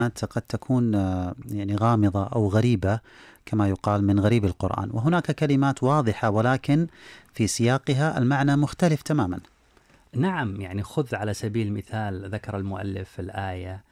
قد تكون يعني غامضة أو غريبة كما يقال من غريب القرآن، وهناك كلمات واضحة ولكن في سياقها المعنى مختلف تماما. نعم، يعني خذ على سبيل المثال ذكر المؤلف في الآية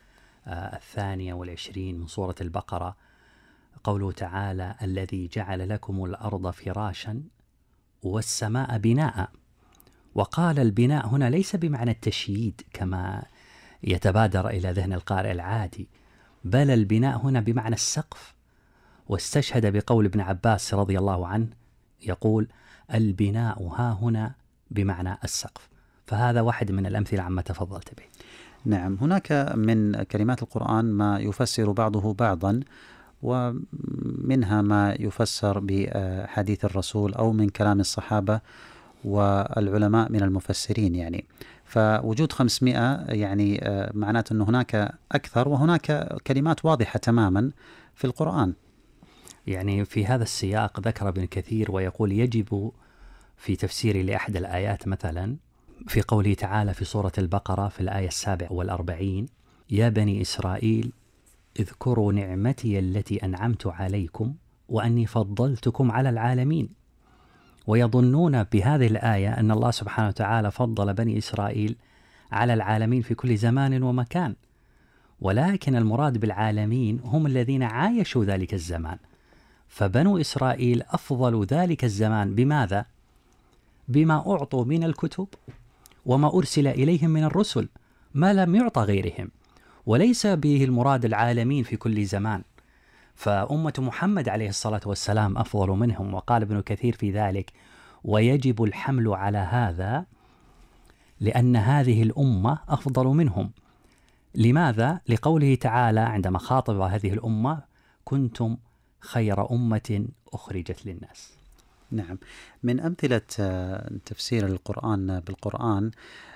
22 من سورة البقرة قوله تعالى: الذي جعل لكم الأرض فراشا والسماء بناء. وقال البناء هنا ليس بمعنى التشييد كما يتبادر إلى ذهن القارئ العادي، بل البناء هنا بمعنى السقف. واستشهد بقول ابن عباس رضي الله عنه يقول: البناء ها هنا بمعنى السقف. فهذا واحد من الأمثلة عما تفضلت به. نعم، هناك من كلمات القرآن ما يفسر بعضه بعضا، ومنها ما يفسر بحديث الرسول أو من كلام الصحابة والعلماء من المفسرين يعني. فوجود 500 يعني معناته أن هناك أكثر، وهناك كلمات واضحة تماما في القرآن. يعني في هذا السياق ذكر ابن كثير ويقول: يجب في تفسير لأحد الآيات مثلا في قوله تعالى في سورة البقرة في الآية 47: يا بني إسرائيل اذكروا نعمتي التي أنعمت عليكم وأني فضلتكم على العالمين. ويظنون بهذه الآية أن الله سبحانه وتعالى فضل بني إسرائيل على العالمين في كل زمان ومكان، ولكن المراد بالعالمين هم الذين عايشوا ذلك الزمان. فبنو إسرائيل أفضلوا ذلك الزمان بماذا؟ بما أعطوا من الكتب وما أرسل إليهم من الرسل، ما لم يعطى غيرهم، وليس به المراد العالمين في كل زمان. فأمة محمد عليه الصلاة والسلام أفضل منهم. وقال ابن كثير في ذلك: ويجب الحمل على هذا لأن هذه الأمة أفضل منهم. لماذا؟ لقوله تعالى عندما خاطب هذه الأمة: كنتم خير أمة أخرجت للناس. نعم، من أمثلة تفسير القرآن بالقرآن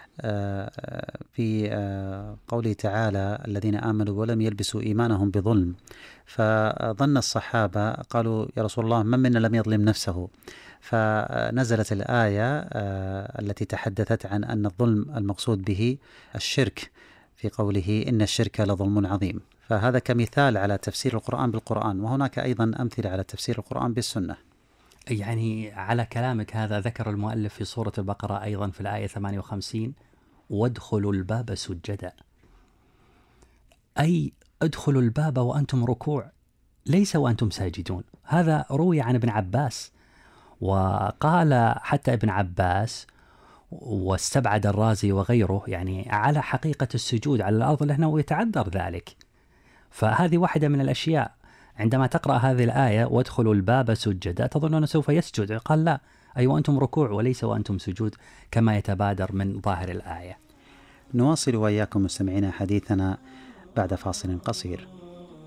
في قوله تعالى: الذين آمنوا ولم يلبسوا إيمانهم بظلم. فظن الصحابة قالوا: يا رسول الله، من منا لم يظلم نفسه؟ فنزلت الآية التي تحدثت عن أن الظلم المقصود به الشرك، في قوله: إن الشرك لظلم عظيم. فهذا كمثال على تفسير القرآن بالقرآن، وهناك أيضا أمثلة على تفسير القرآن بالسنة. يعني على كلامك هذا ذكر المؤلف في سورة البقرة أيضا في الآية 58: وادخلوا الباب سجدا، أي ادخلوا الباب وأنتم ركوع، ليس وأنتم ساجدون. هذا روي عن ابن عباس، وقال حتى ابن عباس واستبعد الرازي وغيره يعني على حقيقة السجود على الأرض لأنه يتعذر ذلك. فهذه واحدة من الأشياء. عندما تقرأ هذه الآية: وادخلوا الباب سجدا، تظن أنه سوف يسجد. قال لا، أي وأنتم ركوع وليس وأنتم سجود كما يتبادر من ظاهر الآية. نواصل وإياكم مستمعينا حديثنا بعد فاصل قصير.